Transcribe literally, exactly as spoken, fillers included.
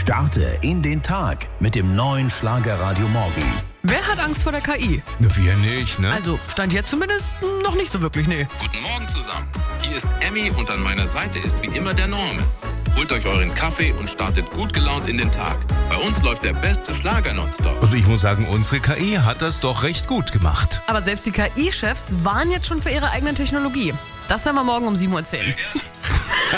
Starte in den Tag mit dem neuen Schlagerradio Morgen. Wer hat Angst vor der K I? Na, wir nicht, ne? Also, stand jetzt zumindest noch nicht so wirklich, nee. Guten Morgen zusammen. Hier ist Emmy und an meiner Seite ist wie immer der Norman. Holt euch euren Kaffee und startet gut gelaunt in den Tag. Bei uns läuft der beste Schlager nonstop. Also ich muss sagen, unsere K I hat das doch recht gut gemacht. Aber selbst die K I-Chefs waren jetzt schon für ihre eigene Technologie. Das werden wir morgen um sieben Uhr zehn.